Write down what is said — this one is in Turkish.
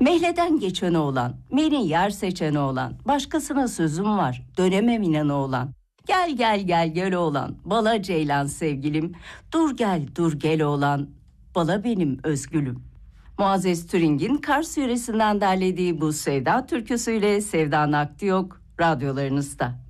Mehleden geçen oğlan, beni yer seçen oğlan, başkasına sözüm var, dönemem inan oğlan. Gel gel gel gel oğlan, bala ceylan sevgilim, dur gel dur gel oğlan, bala benim özgülüm. Muazzez Türing'in Kars yöresinden derlediği bu sevda türküsüyle Sevda Nakdi Yok radyolarınızda.